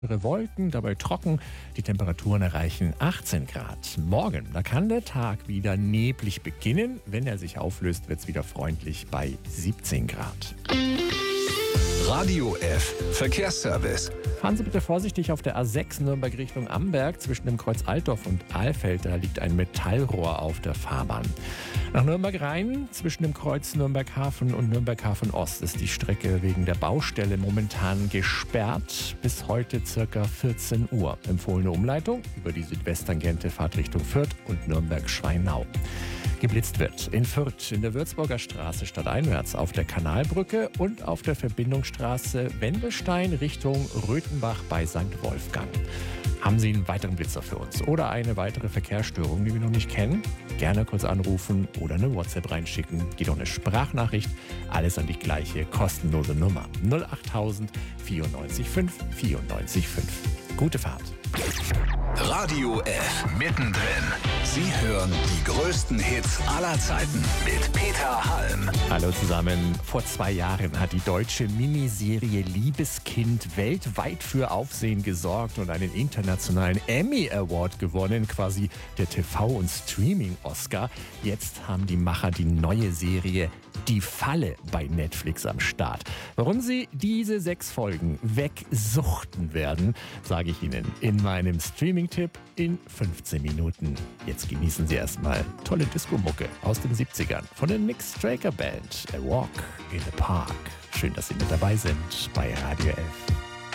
Wolken, dabei trocken. Die Temperaturen erreichen 18 Grad. Morgen, da kann der Tag wieder neblig beginnen. Wenn er sich auflöst, wird es wieder freundlich bei 17 Grad. Radio F. Verkehrsservice. Fahren Sie bitte vorsichtig auf der A6 Nürnberg Richtung Amberg. Zwischen dem Kreuz Altdorf und Alfeld, da liegt ein Metallrohr auf der Fahrbahn. Nach Nürnberg Rhein, zwischen dem Kreuz Nürnberg Hafen und Nürnberg Hafen Ost, ist die Strecke wegen der Baustelle momentan gesperrt. Bis heute ca. 14 Uhr. Empfohlene Umleitung über die Südwesttangente Fahrtrichtung Fürth und Nürnberg-Schweinau. Geblitzt wird in Fürth, in der Würzburger Straße stadteinwärts, auf der Kanalbrücke und auf der Verbindungsstraße Wendelstein Richtung Röthenbach bei St. Wolfgang. Haben Sie einen weiteren Blitzer für uns oder eine weitere Verkehrsstörung, die wir noch nicht kennen? Gerne kurz anrufen oder eine WhatsApp reinschicken. Geht auch eine Sprachnachricht. Alles an die gleiche kostenlose Nummer. 08000 94 5 94 5. Gute Fahrt. Radio F. Mittendrin. Sie hören die größten Hits aller Zeiten mit Peter Halm. Hallo zusammen. Vor 2 Jahren hat die deutsche Miniserie Liebeskind weltweit für Aufsehen gesorgt und einen internationalen Emmy Award gewonnen, quasi der TV- und Streaming-Oscar. Jetzt haben die Macher die neue Serie Die Falle bei Netflix am Start. Warum sie diese 6 Folgen wegsuchten werden, sage ich Ihnen in meinem Streaming-Tipp in 15 Minuten. Jetzt genießen Sie erstmal tolle Disco-Mucke aus den 70ern von der Nick Straker Band, A Walk in the Park. Schön, dass Sie mit dabei sind bei Radio F.